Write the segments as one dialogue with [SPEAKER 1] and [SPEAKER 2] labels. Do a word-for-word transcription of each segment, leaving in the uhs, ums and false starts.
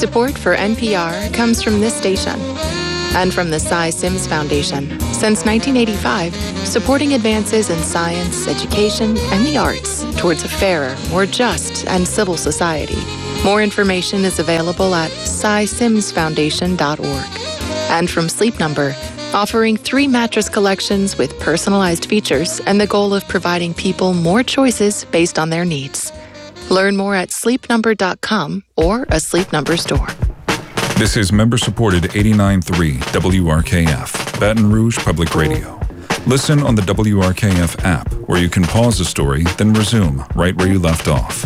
[SPEAKER 1] Support for N P R comes from this station and from the Cy Sims Foundation. Since nineteen eighty-five, supporting advances in science, education, and the arts towards a fairer, more just, and civil society. More information is available at cy sims foundation dot org. And from Sleep Number, offering three mattress collections with personalized features and the goal of providing people more choices based on their needs. Learn more at sleep number dot com or a Sleep Number store.
[SPEAKER 2] This is member-supported eighty-nine point three W R K F, Baton Rouge Public Radio. Listen on the W R K F app, where you can pause the story, then resume right where you left off.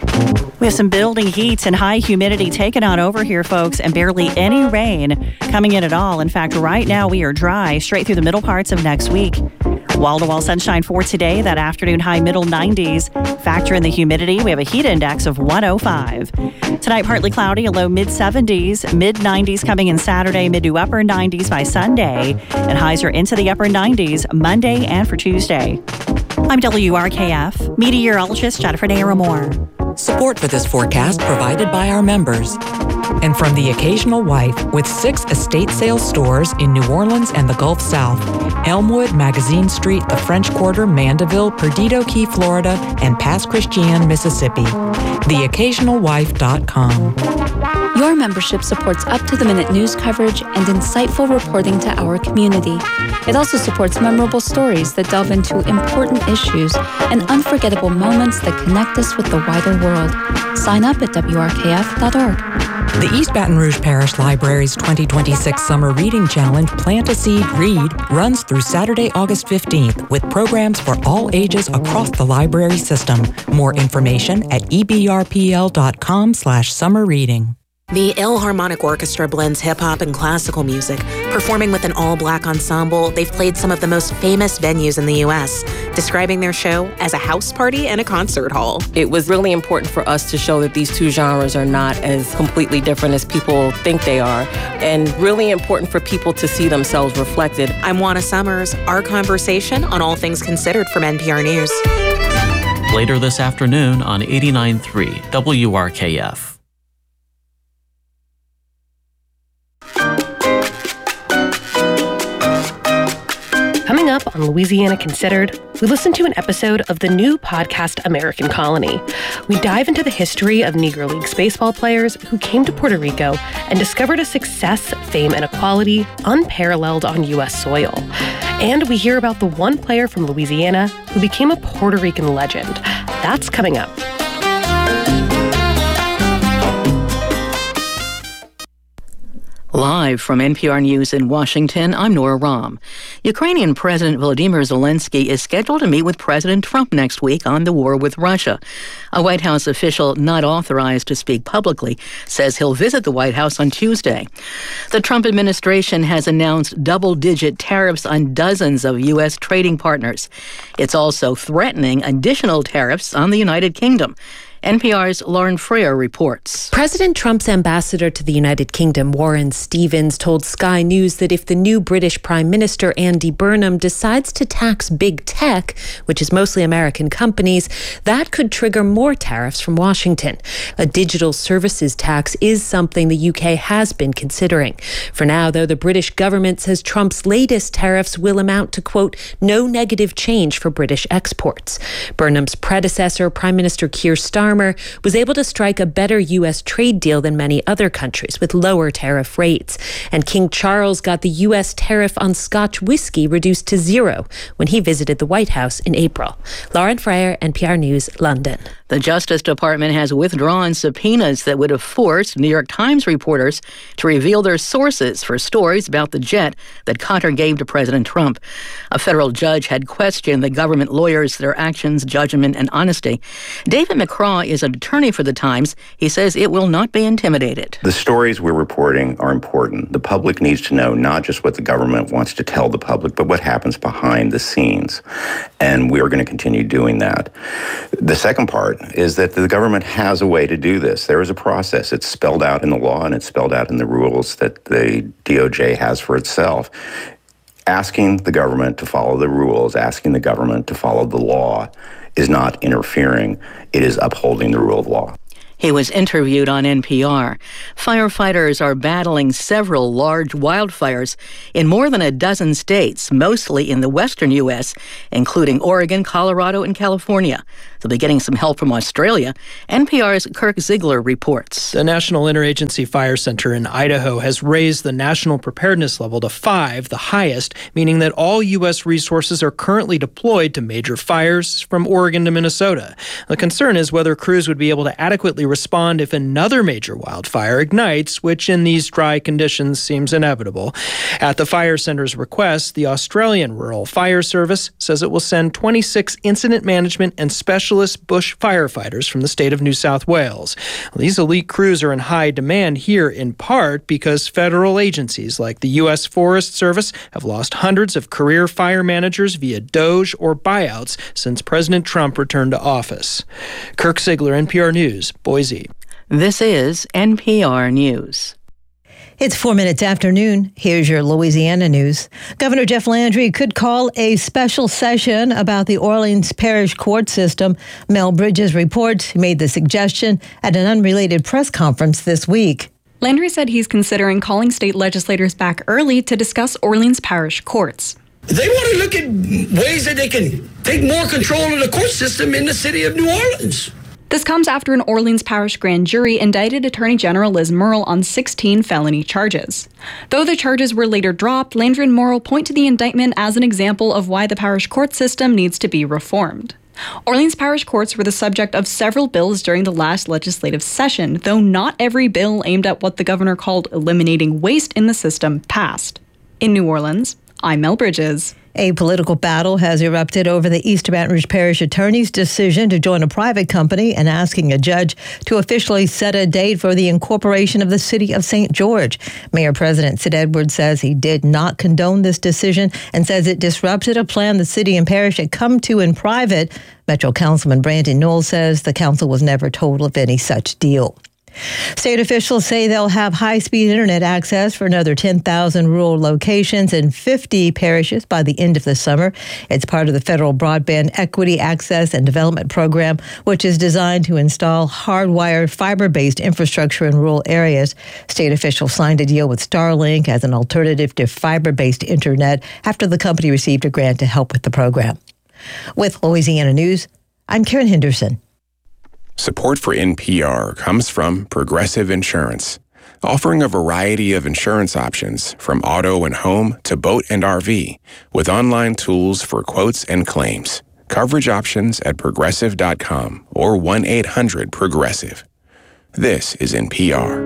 [SPEAKER 3] We have some building heat and high humidity taken on over here, folks, and barely any rain coming in at all. In fact, right now we are dry straight through the middle parts of next week. Wall-to-wall sunshine for today, that afternoon high middle nineties. Factor in the humidity, we have a heat index of one oh five. Tonight, partly cloudy, a low mid seventies, mid nineties coming in Saturday, mid to upper nineties by Sunday, and highs are into the upper nineties Monday and for Tuesday. I'm W R K F meteorologist Jennifer Naramore.
[SPEAKER 4] Support for this forecast provided by our members. And from The Occasional Wife, with six estate sales stores in New Orleans and the Gulf South, Elmwood, Magazine Street, the French Quarter, Mandeville, Perdido Key, Florida, and Pass Christian, Mississippi. the occasional wife dot com.
[SPEAKER 5] Your membership supports up-to-the-minute news coverage and insightful reporting to our community. It also supports memorable stories that delve into important issues and unforgettable moments that connect us with the wider world. Sign up at W R K F dot org.
[SPEAKER 4] The East Baton Rouge Parish Library's twenty twenty-six Summer Reading Challenge, Plant a Seed, Read, runs through Saturday, August fifteenth, with programs for all ages across the library system. More information at e b r p l dot com slash summer reading.
[SPEAKER 6] The Ilharmonic Orchestra blends hip-hop and classical music. Performing with an all-black ensemble, they've played some of the most famous venues in the U S, describing their show as a house party and a concert hall.
[SPEAKER 7] It was really important for us to show that these two genres are not as completely different as people think they are, and really important for people to see themselves reflected.
[SPEAKER 6] I'm Juana Summers. Our conversation on All Things Considered from N P R News.
[SPEAKER 8] Later this afternoon on eighty-nine point three W R K F.
[SPEAKER 9] Coming up on Louisiana Considered, we listen to an episode of the new podcast American Colony. We dive into the history of Negro Leagues baseball players who came to Puerto Rico and discovered a success, fame, and equality unparalleled on U S soil. And we hear about the one player from Louisiana who became a Puerto Rican legend. That's coming up.
[SPEAKER 10] Live from N P R News in Washington, I'm Nora Rahm. Ukrainian President Volodymyr Zelensky is scheduled to meet with President Trump next week on the war with Russia. A White House official not authorized to speak publicly says he'll visit the White House on Tuesday. The Trump administration has announced double-digit tariffs on dozens of U S trading partners. It's also threatening additional tariffs on the United Kingdom. N P R's Lauren Freer reports.
[SPEAKER 11] President Trump's ambassador to the United Kingdom, Warren Stevens, told Sky News that if the new British Prime Minister, Andy Burnham, decides to tax big tech, which is mostly American companies, that could trigger more tariffs from Washington. A digital services tax is something the U K has been considering. For now, though, the British government says Trump's latest tariffs will amount to, quote, no negative change for British exports. Burnham's predecessor, Prime Minister Keir Starmer, was able to strike a better U S trade deal than many other countries with lower tariff rates. And King Charles got the U S tariff on Scotch whiskey reduced to zero when he visited the White House in April. Lauren Freyer, N P R News, London.
[SPEAKER 10] The Justice Department has withdrawn subpoenas that would have forced New York Times reporters to reveal their sources for stories about the jet that Qatar gave to President Trump. A federal judge had questioned the government lawyers, their actions, judgment, and honesty. David McCraw is an attorney for the Times. He says it will not be intimidated.
[SPEAKER 12] The stories we're reporting are important. The public needs to know not just what the government wants to tell the public, but what happens behind the scenes. And we are going to continue doing that. The second part is that the government has a way to do this. There is a process. It's spelled out in the law and it's spelled out in the rules that the D O J has for itself. Asking the government to follow the rules, asking the government to follow the law is not interfering. It is upholding the rule of law.
[SPEAKER 10] He was interviewed on N P R. Firefighters are battling several large wildfires in more than a dozen states, mostly in the western U S, including Oregon, Colorado, and California. They'll be getting some help from Australia. N P R's Kirk Ziegler reports.
[SPEAKER 13] The National Interagency Fire Center in Idaho has raised the national preparedness level to five, the highest, meaning that all U S resources are currently deployed to major fires from Oregon to Minnesota. The concern is whether crews would be able to adequately respond if another major wildfire ignites, which in these dry conditions seems inevitable. At the fire center's request, the Australian Rural Fire Service says it will send twenty-six incident management and specialist bush firefighters from the state of New South Wales. These elite crews are in high demand here in part because federal agencies like the U S Forest Service have lost hundreds of career fire managers via DOGE or buyouts since President Trump returned to office. Kirk Ziegler, N P R News, Boise.
[SPEAKER 10] This is N P R News.
[SPEAKER 14] It's four minutes after noon. Here's your Louisiana news. Governor Jeff Landry could call a special session about the Orleans Parish Court system. Mel Bridges reports he made the suggestion at an unrelated press conference this week.
[SPEAKER 15] Landry said he's considering calling state legislators back early to discuss Orleans Parish courts.
[SPEAKER 16] They want to look at ways that they can take more control of the court system in the city of New Orleans.
[SPEAKER 15] This comes after an Orleans Parish grand jury indicted Attorney General Liz Murrill on sixteen felony charges. Though the charges were later dropped, Landry and Murrill point to the indictment as an example of why the parish court system needs to be reformed. Orleans Parish courts were the subject of several bills during the last legislative session, though not every bill aimed at what the governor called eliminating waste in the system passed. In New Orleans, I'm Mel Bridges.
[SPEAKER 14] A political battle has erupted over the East Baton Rouge Parish Attorney's decision to join a private company and asking a judge to officially set a date for the incorporation of the city of Saint George. Mayor President Sid Edwards says he did not condone this decision and says it disrupted a plan the city and parish had come to in private. Metro Councilman Brandon Knoll says the council was never told of any such deal. State officials say they'll have high-speed internet access for another ten thousand rural locations in fifty parishes by the end of the summer. It's part of the federal Broadband Equity Access and Development Program, which is designed to install hardwired fiber-based infrastructure in rural areas. State officials signed a deal with Starlink as an alternative to fiber-based internet after the company received a grant to help with the program. With Louisiana News, I'm Karen Henderson.
[SPEAKER 17] Support for N P R comes from Progressive Insurance, offering a variety of insurance options from auto and home to boat and R V, with online tools for quotes and claims. Coverage options at progressive dot com or one eight hundred progressive. This is N P R.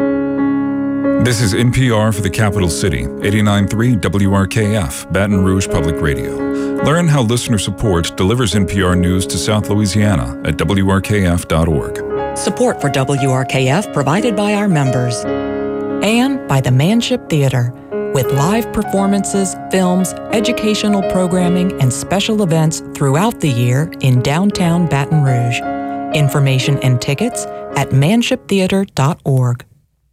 [SPEAKER 2] This is N P R for the capital city, eighty-nine point three W R K F, Baton Rouge Public Radio. Learn how listener support delivers N P R news to South Louisiana at W R K F dot org.
[SPEAKER 4] Support for W R K F provided by our members and by the Manship Theater, with live performances, films, educational programming, and special events throughout the year in downtown Baton Rouge. Information and tickets at manship theater dot org.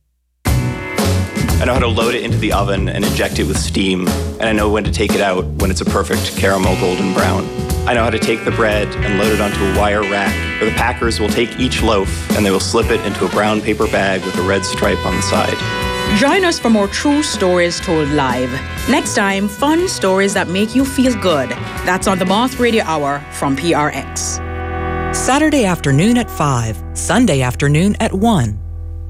[SPEAKER 18] I know how to load it into the oven and inject it with steam, and I know when to take it out when it's a perfect caramel golden brown. I know how to take the bread and load it onto a wire rack, where the packers will take each loaf and they will slip it into a brown paper bag with a red stripe on the side.
[SPEAKER 19] Join us for more true stories told live. Next time, fun stories that make you feel good. That's on the Moth Radio Hour from P R X.
[SPEAKER 4] Saturday afternoon at five, Sunday afternoon at one.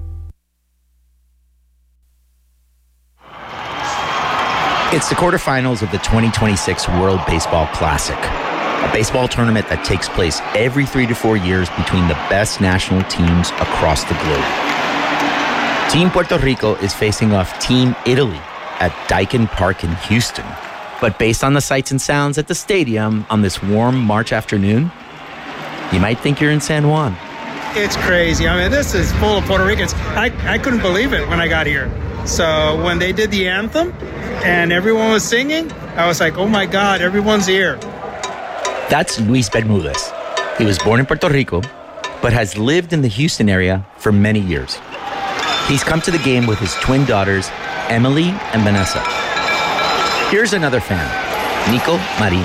[SPEAKER 20] It's the quarterfinals of the twenty twenty-six World Baseball Classic, a baseball tournament that takes place every three to four years between the best national teams across the globe. Team Puerto Rico is facing off Team Italy at Daikin Park in Houston. But based on the sights and sounds at the stadium on this warm March afternoon, you might think you're in San Juan.
[SPEAKER 21] It's crazy. I mean, this is full of Puerto Ricans. I, I couldn't believe it when I got here. So when they did the anthem and everyone was singing, I was like, oh my God, everyone's here.
[SPEAKER 20] That's Luis Bermudez. He was born in Puerto Rico, but has lived in the Houston area for many years. He's come to the game with his twin daughters, Emily and Vanessa. Here's another fan, Nico Marina.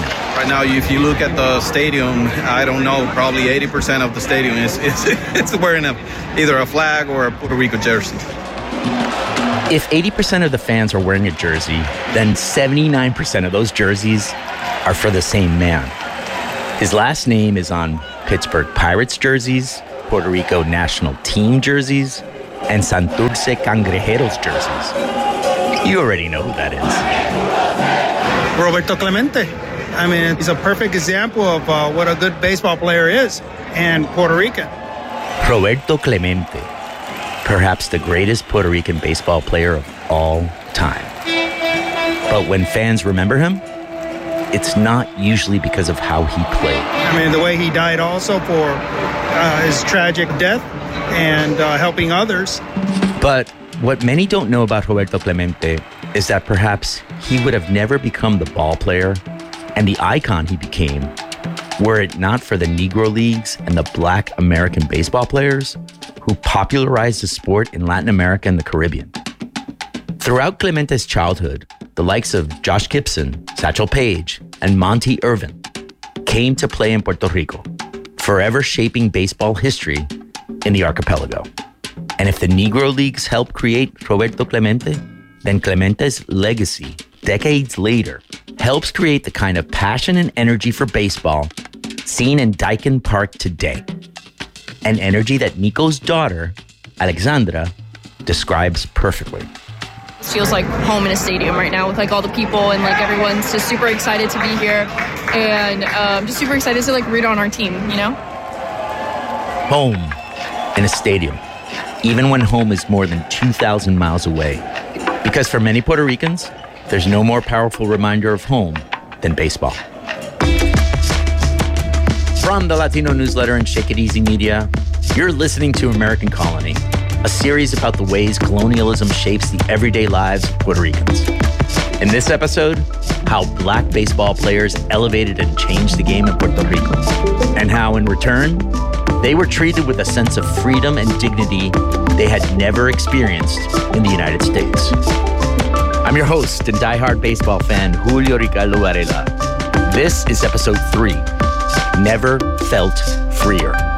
[SPEAKER 1] Right now, if you look at the stadium, I don't know, probably eighty percent of the stadium is, is it's wearing a, either a flag or a Puerto Rico jersey.
[SPEAKER 20] If eighty percent of the fans are wearing a jersey, then seventy-nine percent of those jerseys are for the same man. His last name is on Pittsburgh Pirates jerseys, Puerto Rico national team jerseys, and Santurce Cangrejeros jerseys. You already know who that is.
[SPEAKER 21] Roberto Clemente. I mean, he's a perfect example of uh, what a good baseball player is, and Puerto Rican.
[SPEAKER 20] Roberto Clemente, perhaps the greatest Puerto Rican baseball player of all time. But when fans remember him, it's not usually because of how he played.
[SPEAKER 21] I mean, the way he died also for uh, his tragic death and uh, helping others.
[SPEAKER 20] But what many don't know about Roberto Clemente is that perhaps he would have never become the ball player and the icon he became were it not for the Negro Leagues and the Black American baseball players who popularized the sport in Latin America and the Caribbean. Throughout Clemente's childhood, the likes of Josh Gibson, Satchel Paige, and Monty Irvin came to play in Puerto Rico, forever shaping baseball history in the archipelago. And if the Negro Leagues helped create Roberto Clemente, then Clemente's legacy, decades later, helps create the kind of passion and energy for baseball seen in Daikin Park today. An energy that Nico's daughter, Alexandra, describes perfectly.
[SPEAKER 22] It feels like home in a stadium right now with like all the people and like everyone's just super excited to be here and um, just super excited to like root on our team, you know?
[SPEAKER 20] Home in a stadium, even when home is more than two thousand miles away. Because for many Puerto Ricans, there's no more powerful reminder of home than baseball. From the Latino newsletter and Shake It Easy Media, you're listening to American Colony, a series about the ways colonialism shapes the everyday lives of Puerto Ricans. In this episode, how Black baseball players elevated and changed the game in Puerto Rico, and how, in return, they were treated with a sense of freedom and dignity they had never experienced in the United States. I'm your host and diehard baseball fan, Julio Ricardo Varela. This is episode three, Never Felt Freer.